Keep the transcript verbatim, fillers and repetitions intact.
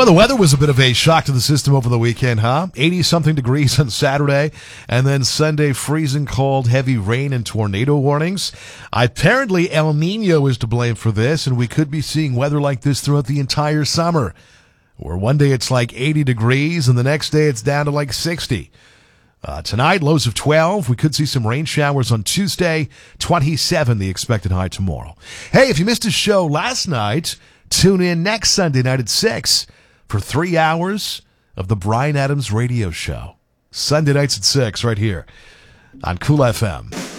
Well, the weather was a bit of a shock to the system over the weekend, huh? eighty-something degrees on Saturday, and then Sunday, freezing cold, heavy rain and tornado warnings. Apparently, El Nino is to blame for this, and we could be seeing weather like this throughout the entire summer, where one day it's like eighty degrees, and the next day it's down to like sixty. Uh, tonight, lows of twelve. We could see some rain showers on Tuesday, twenty-seven, the expected high tomorrow. Hey, if you missed a show last night, tune in next Sunday night at six for three hours of the Bryan Adams Radio Show. Sunday nights at six right here on Cool F M.